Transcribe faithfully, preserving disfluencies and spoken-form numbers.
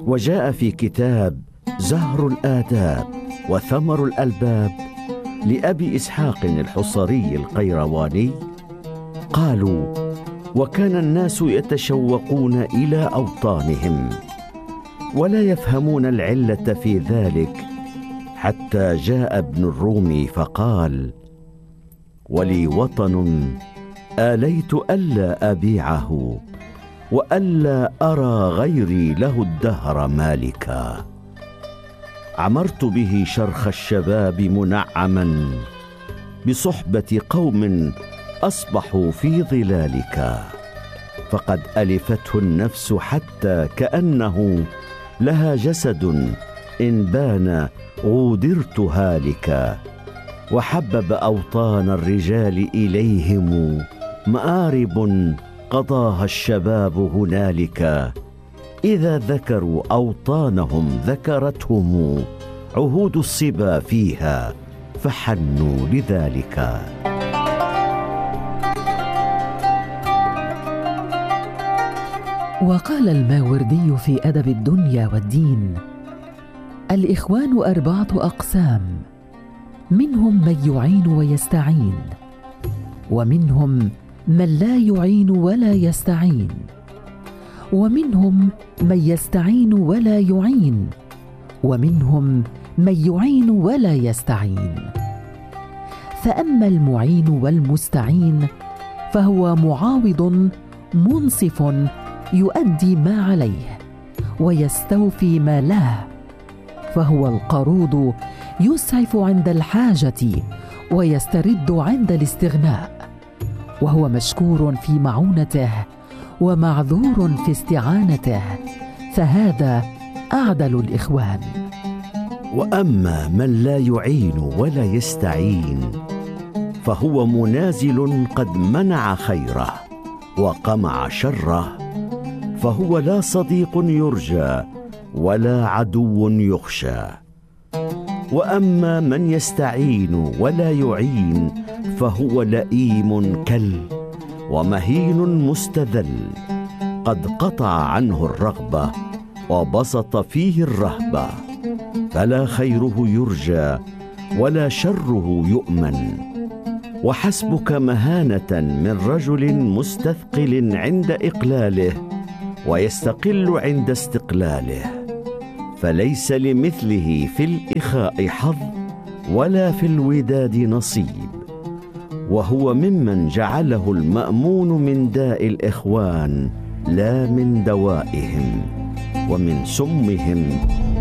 وجاء في كتاب زهر الآداب وثمر الألباب لأبي إسحاق الحصري القيرواني قالوا: وكان الناس يتشوقون إلى أوطانهم ولا يفهمون العلة في ذلك، حتى جاء ابن الرومي فقال: ولي وطن آليت ألا أبيعه وألا أرى غيري له الدهر مالكا. عمرت به شرخ الشباب منعما بصحبة قوم أصبحوا في ظلالك، فقد ألفته النفس حتى كأنه لها جسد إن بان غودرت هالكا. وحبب أوطان الرجال إليهم مآرب قضاها الشباب هنالك. إذا ذكروا أوطانهم ذكرتهم عهود الصبا فيها فحنوا لذلك. وقال الماوردي في أدب الدنيا والدين: الإخوان أربعة أقسام، منهم من يعين ويستعين، ومنهم من لا يعين ولا يستعين، ومنهم من يستعين ولا يعين، ومنهم من يعين ولا يستعين. فأما المعين والمستعين فهو معاوض منصف يؤدي ما عليه ويستوفي ما له، فهو القروض يسعف عند الحاجة ويسترد عند الاستغناء، وهو مشكور في معونته ومعذور في استعانته، فهذا أعدل الإخوان. وأما من لا يعين ولا يستعين فهو منازل قد منع خيره وقمع شره، فهو لا صديق يرجى ولا عدو يخشى. وأما من يستعين ولا يعين فهو لئيم كل ومهين مستذل، قد قطع عنه الرغبة وبسط فيه الرهبة، فلا خيره يرجى ولا شره يؤمن. وحسبك مهانة من رجل مستثقل عند إقلاله ويستقل عند استقلاله، فليس لمثله في الإخاء حظ ولا في الوداد نصيب، وهو ممن جعله المأمون من داء الإخوان لا من دوائهم ومن سمهم